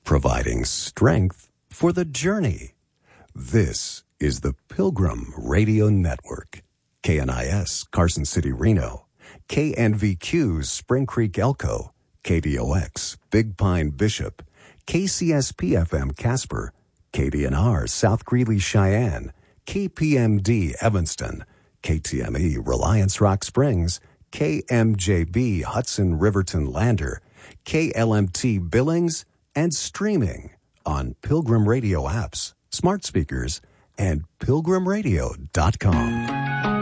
providing strength for the journey. This is the Pilgrim Radio Network. KNIS, Carson City, Reno. KNVQ, Spring Creek, Elko. KDOX, Big Pine, Bishop. KCSP-FM, Casper. KDNR, South Greeley, Cheyenne. KPMD, Evanston. KTME, Reliance Rock Springs. KMJB, Hudson Riverton Lander. KLMT, Billings, and streaming on Pilgrim Radio apps, smart speakers, and pilgrimradio.com.